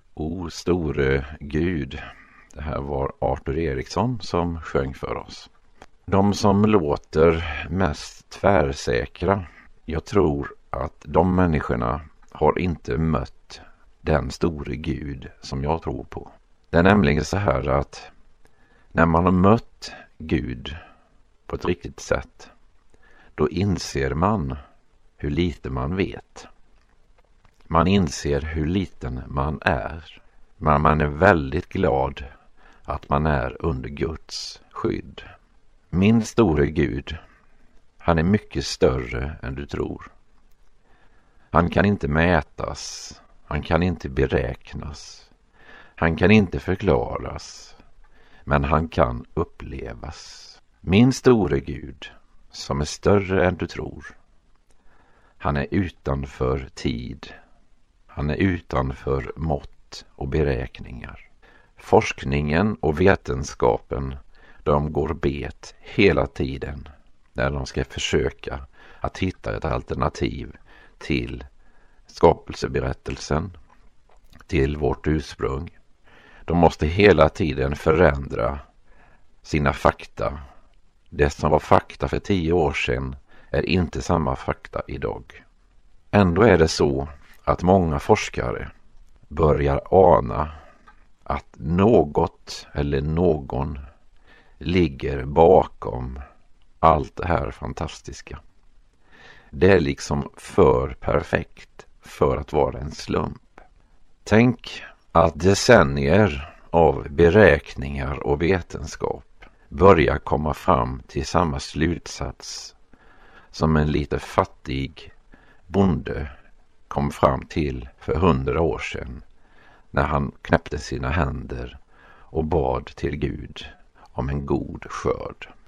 O store Gud. Det här var Arthur Eriksson som sjöng för oss. De som låter mest tvärsäkra, jag tror att de människorna har inte mött den store Gud som jag tror på. Det är nämligen så här att när man har mött Gud på ett riktigt sätt, då inser man hur lite man vet. Man inser hur liten man är. Men man är väldigt glad att man är under Guds skydd. Min store Gud, han är mycket större än du tror. Han kan inte mätas, han kan inte beräknas, han kan inte förklaras, men han kan upplevas. Min store Gud, som är större än du tror, han är utanför tid, han är utanför mått och beräkningar. Forskningen och vetenskapen, de går bet hela tiden när de ska försöka att hitta ett alternativ till skapelseberättelsen, till vårt ursprung. De måste hela tiden förändra sina fakta. Det som var fakta för 10 år sedan är inte samma fakta idag. Ändå är det så att många forskare börjar ana att något eller någon ligger bakom allt det här fantastiska. Det är liksom för perfekt för att vara en slump. Tänk att decennier av beräkningar och vetenskap börjar komma fram till samma slutsats som en lite fattig bonde kom fram till för 100 år sedan när han knäppte sina händer och bad till Gud om en god skörd.